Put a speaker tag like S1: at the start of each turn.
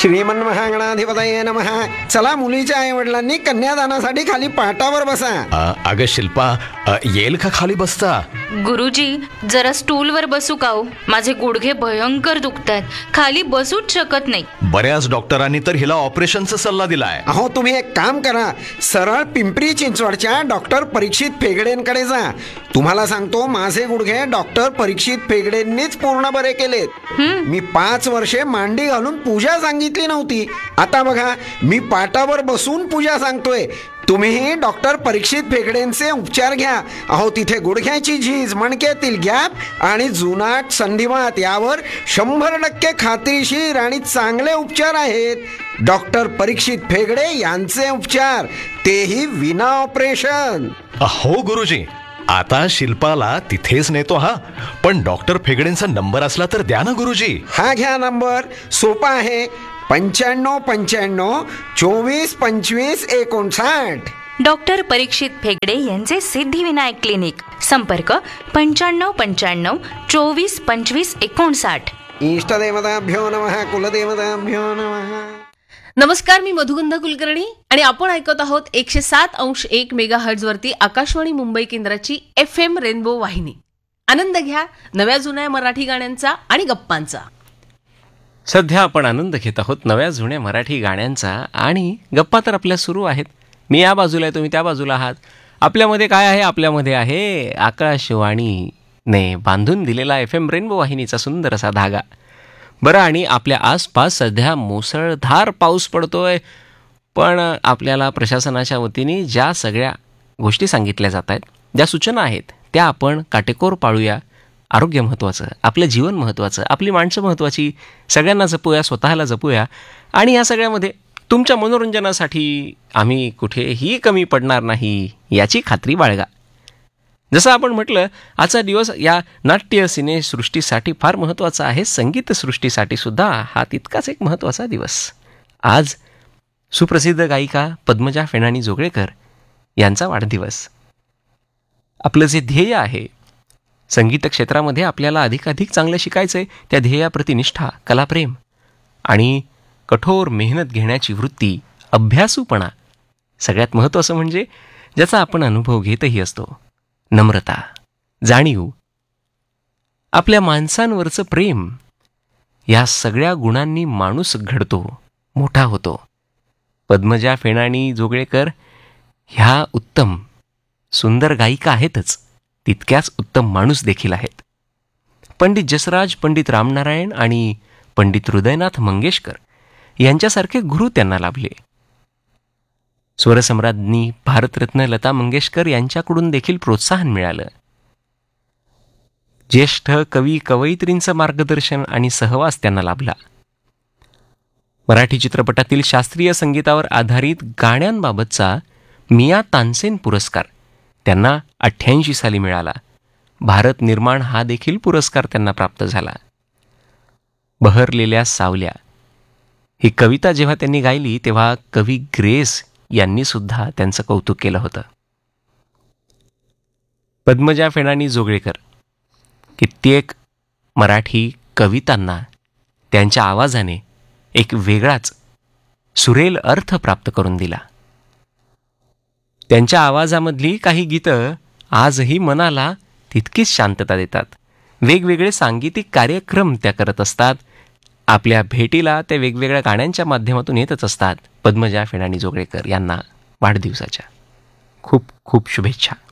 S1: श्रीमन महागणाधिपतये नमः. चला, मुलीच्या आई वडिलांनी कन्यादानासाठी खाली पाटावर बसा.
S2: अगं शिल्पा, येईल का खाली बसता?
S3: गुरुजी, जरा स्टूलवर बसू का हो? माझे गुडघे भयंकर दुखतात, खाली बसूच शकत नाही.
S2: बऱ्याच डॉक्टरांनी तर हिला ऑपरेशनचा सल्ला दिलाय.
S1: अहो, तुम्ही एक काम करा, सरळ पिंपरी चिंचवडच्या डॉक्टर परीक्षित फेगडेंकडे जा. तुम्हाला सांगतो, माझे गुडघे डॉक्टर परीक्षित फेगडेंनीच पूर्ण बरे केलेत. मी 5 वर्षे मांडी घालून पूजा सांगितली नव्हती. आता बघा, मी पाटावर बसून पूजा सांगतोय. तुम्हीही डॉक्टर परीक्षित फेगडेंचे उपचार घ्या. अहो, तिथे गुडघ्याची झीज, मणक्यातील गॅप आणि जुनाट संधिवात यावर 100% खात्रीशीर आणि चांगले उपचार आहेत. डॉक्टर परीक्षित फेगडे यांचे उपचार, तेही विना ऑपरेशन.
S2: हो गुरुजी, आता शिल्पाला तिथेच नेतो. हा, पण डॉक्टर फेगडेंचा नंबर असला तर द्या ना गुरुजी.
S1: हा घ्या नंबर, सोपा आहे. 9595 24 25 59.
S3: डॉक्टर परीक्षित फेगडे यांचे सिद्धिविनायक क्लिनिक. संपर्क 9595 24 25 59.
S1: इष्टदेवताभ्यो नमः, कुलदेवताभ्यो नमः.
S4: नमस्कार, मी मधुगंधा कुलकर्णी आणि आपण ऐकत आहोत 107.1 मेगाहर्ट्झ वरती आकाशवाणी मुंबई केंद्राची FM रेनबो वाहिनी. आनंद घ्या नव्या जुन्या मराठी गाण्यांचा आणि गप्पांचा.
S5: सध्या आपण आनंद घेत आहोत नव्या जुन्या मराठी गाण्यांचा आणि गप्पा तर आपल्या सुरू आहेत. मी या बाजूला आहे, तुम्ही त्या बाजूला आहात. आपल्यामध्ये काय आहे? आपल्यामध्ये आहे आकाशवाणीने बांधून दिलेला FM रेनबो वाहिनीचा सुंदर असा धागा. बरं, आणि आपल्या आसपास सध्या मुसळधार पाऊस पडतोय, पण आपल्याला प्रशासनाच्या वतीने ज्या सगळ्या गोष्टी सांगितल्या जात आहेत, ज्या सूचना आहेत, त्या आपण काटेकोर पाळूया. आरोग्य महत्त्वाचं, आपलं जीवन महत्त्वाचं, आपली माणसं महत्त्वाची. सगळ्यांना जपूया, स्वतःला जपूया. आणि या सगळ्यामध्ये तुमच्या मनोरंजनासाठी आम्ही कुठेही कमी पडणार नाही याची खात्री बाळगा. जसं आपण म्हटलं, आजचा दिवस या नाट्य सिनेसृष्टीसाठी फार महत्त्वाचा आहे. संगीतसृष्टीसाठी सुद्धा हा तितकाच एक महत्त्वाचा दिवस. आज सुप्रसिद्ध गायिका पद्मजा फेणाणी जोगळेकर यांचा वाढदिवस. आपलं जे ध्येय आहे संगीत क्षेत्रामध्ये, आपल्याला अधिकाधिक चांगलं शिकायचं आहे. त्या ध्येयाप्रती निष्ठा, कलाप्रेम आणि कठोर मेहनत घेण्याची वृत्ती, अभ्यासूपणा, सगळ्यात महत्त्वाचं म्हणजे ज्याचा आपण अनुभव घेतही असतो, नम्रता, जाणीव, आपल्या माणसांवरचं प्रेम, या सगळ्या गुणांनी माणूस घडतो, मोठा होतो. पद्मजा फेणाणी जोगळेकर ह्या उत्तम सुंदर गायिका आहेतच, तितक्याच उत्तम माणूस देखील आहेत. पंडित जसराज, पंडित रामनारायण आणि पंडित हृदयनाथ मंगेशकर यांच्यासारखे गुरु त्यांना लाभले. स्वरसम्राज्ञी भारतरत्न लता मंगेशकर यांच्याकडून देखील प्रोत्साहन मिळालं. ज्येष्ठ कवी कवयित्रींचं मार्गदर्शन आणि सहवास त्यांना लाभला. मराठी चित्रपटातील शास्त्रीय संगीतावर आधारित गाण्यांबाबतचा मिया तानसेन पुरस्कार त्यांना 88 साली मिळाला. भारत निर्माण हा देखील पुरस्कार त्यांना प्राप्त झाला. बहरलेल्या सावल्या ही कविता जेव्हा त्यांनी गायली, तेव्हा कवी ग्रेस यांनी सुद्धा त्यांचं कौतुक केलं होतं. पद्मजा फेणाणी जोगळेकर कित्येक मराठी कवितांना त्यांच्या आवाजाने एक वेगळाच सुरेल अर्थ प्राप्त करून दिला. त्यांच्या आवाजामधली काही गीतं आजही मनाला तितकीच शांतता देतात. वेगवेगळे सांगीतिक कार्यक्रम त्या करत असतात. आपल्या भेटीला त्या वेगवेगळ्या गाण्यांच्या माध्यमातून येतच असतात. पद्मजा फेणाणी जोगळेकर यांना वाढदिवसाच्या खूप खूप शुभेच्छा.